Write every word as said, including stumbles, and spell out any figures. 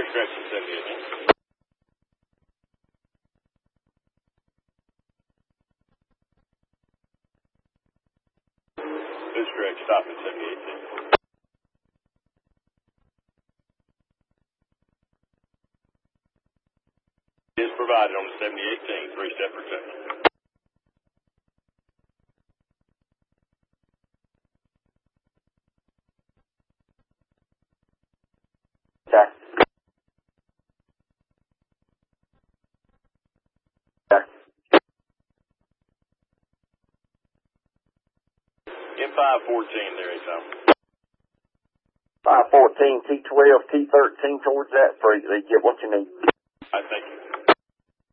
correction, seventy-eight. This is correct, stop at seventy-eight. Is provided on the seventy eighteen, three-step protection. Okay. Okay. M five fourteen there, Tom. five fourteen, T twelve, T thirteen towards that freak. They get what you need. I thank you.